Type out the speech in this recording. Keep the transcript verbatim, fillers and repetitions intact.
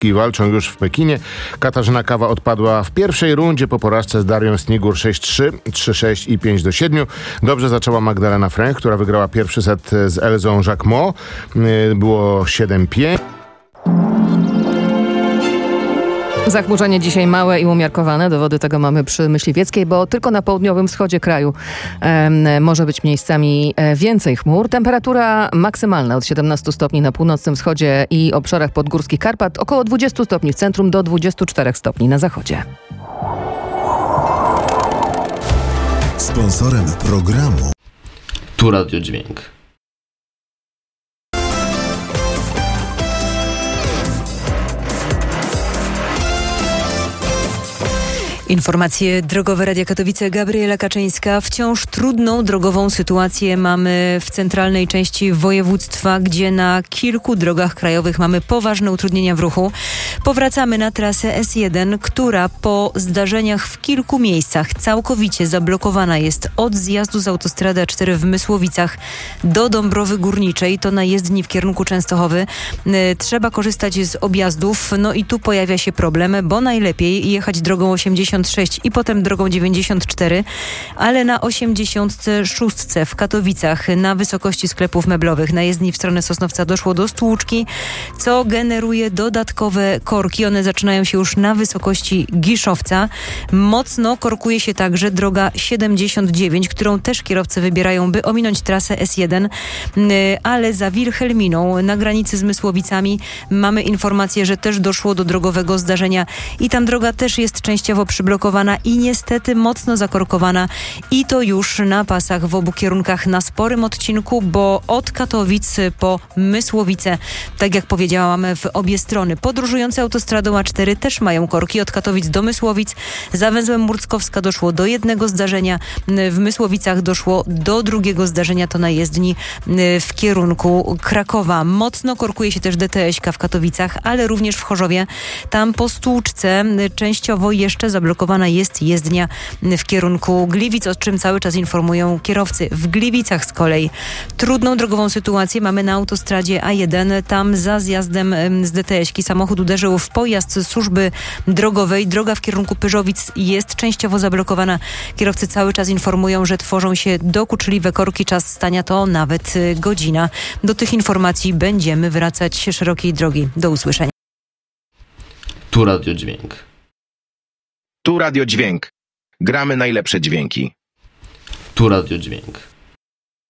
walczą już w Pekinie. Katarzyna Kawa odpadła w pierwszej rundzie po porażce z Darią Snigur sześć trzy, trzy sześć i pięć do siedmiu. Dobrze zaczęła Magdalena Fręch, która wygrała pierwszy set z Elzą Jacquemot. Było siedem pięć. Zachmurzenie dzisiaj małe i umiarkowane. Dowody tego mamy przy Myśliwieckiej, bo tylko na południowym wschodzie kraju e, może być miejscami e, więcej chmur. Temperatura maksymalna od siedemnastu stopni na północnym wschodzie i obszarach podgórskich Karpat, około dwudziestu stopni w centrum do dwudziestu czterech stopni na zachodzie. Sponsorem programu Tu Radio Dźwięk. Informacje drogowe Radia Katowice. Gabriela Kaczyńska. Wciąż trudną drogową sytuację mamy w centralnej części województwa, gdzie na kilku drogach krajowych mamy poważne utrudnienia w ruchu. Powracamy na trasę S jeden, która po zdarzeniach w kilku miejscach całkowicie zablokowana jest od zjazdu z autostrady A cztery w Mysłowicach do Dąbrowy Górniczej. To na jezdni w kierunku Częstochowy. Trzeba korzystać z objazdów. No i tu pojawia się problem, bo najlepiej jechać drogą osiemdziesiąt sześć i potem drogą dziewięćdziesiąt cztery, ale na osiemdziesiąt sześć w Katowicach na wysokości sklepów meblowych na jezdni w stronę Sosnowca doszło do stłuczki, co generuje dodatkowe korki. One zaczynają się już na wysokości Giszowca. Mocno korkuje się także droga siedemdziesiąt dziewięć, którą też kierowcy wybierają, by ominąć trasę S jeden, ale za Wilhelminą na granicy z Mysłowicami mamy informację, że też doszło do drogowego zdarzenia i tam droga też jest częściowo przyblokowana i niestety mocno zakorkowana i to już na pasach w obu kierunkach na sporym odcinku, bo od Katowic po Mysłowice, tak jak powiedziałam, w obie strony. Podróżujące autostradą A cztery też mają korki od Katowic do Mysłowic. Za węzłem Murckowska doszło do jednego zdarzenia, w Mysłowicach doszło do drugiego zdarzenia, to na jezdni w kierunku Krakowa. Mocno korkuje się też D T S-ka w Katowicach, ale również w Chorzowie. Tam po stłuczce częściowo jeszcze zablokowana jest jezdnia w kierunku Gliwic, o czym cały czas informują kierowcy. W Gliwicach z kolei trudną drogową sytuację mamy na autostradzie A jeden. Tam za zjazdem z D T S-ki samochód uderzył w pojazd służby drogowej. Droga w kierunku Pyrzowic jest częściowo zablokowana. Kierowcy cały czas informują, że tworzą się dokuczliwe korki. Czas stania to nawet godzina. Do tych informacji będziemy wracać szerokiej drogi. Do usłyszenia. Tu Radio Dźwięk. Tu Radio Dźwięk. Gramy najlepsze dźwięki. Tu Radio Dźwięk.